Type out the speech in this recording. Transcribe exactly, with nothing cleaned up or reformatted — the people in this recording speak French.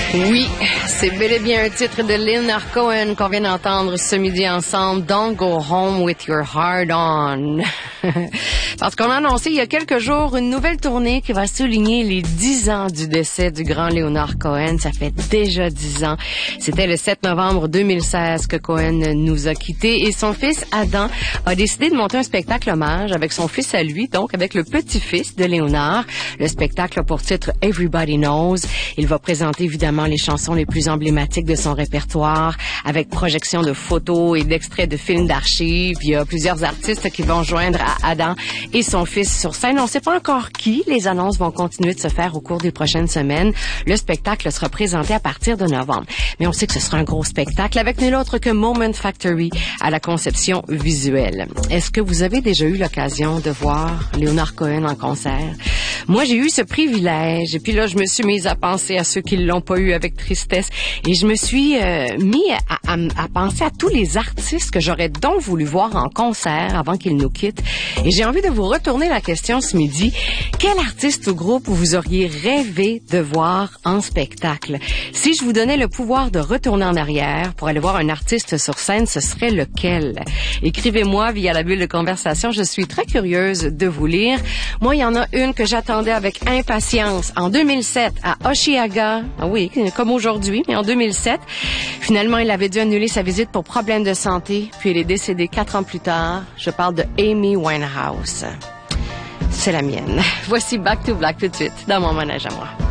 Oui, c'est bel et bien un titre de Leonard Cohen qu'on vient d'entendre ce midi ensemble. Don't go home with your heart on. Parce qu'on a annoncé il y a quelques jours une nouvelle tournée qui va souligner les dix ans du décès du grand Leonard Cohen. Ça fait déjà dix ans. C'était le sept novembre deux mille seize que Cohen nous a quittés et son fils Adam a décidé de monter un spectacle hommage avec son fils à lui, donc avec le petit-fils de Léonard. Le spectacle a pour titre Everybody Knows. Il va présenter évidemment les chansons les plus emblématiques de son répertoire avec projection de photos et d'extraits de films d'archives. Il y a plusieurs artistes qui vont joindre à Adam et son fils sur scène. On ne sait pas encore qui. Les annonces vont continuer de se faire au cours des prochaines semaines. Le spectacle sera présenté à partir de novembre. Mais on sait que ce sera un gros spectacle avec nul autre que Moment Factory à la conception visuelle. Est-ce que vous avez déjà eu l'occasion de voir Leonard Cohen en concert? Moi, j'ai eu ce privilège. Et puis là, je me suis mise à penser à ceux qui l'ont pas eu avec tristesse. Et je me suis euh, mis à, à, à penser à tous les artistes que j'aurais donc voulu voir en concert avant qu'ils nous quittent. Et j'ai envie de vous retourner la question ce midi. Quel artiste ou groupe vous auriez rêvé de voir en spectacle? Si je vous donnais le pouvoir de retourner en arrière pour aller voir un artiste sur scène, ce serait lequel? Écrivez-moi via la bulle de conversation. Je suis très curieuse de vous lire. Moi, il y en a une que j'attendais avec impatience en deux mille sept à Osheaga. Ah oui, comme aujourd'hui, mais en deux mille sept. Finalement, il avait dû annuler sa visite pour problème de santé, puis il est décédé quatre ans plus tard. Je parle de Amy Winehouse. C'est la mienne. Voici Back to Black tout de suite dans mon manège à moi.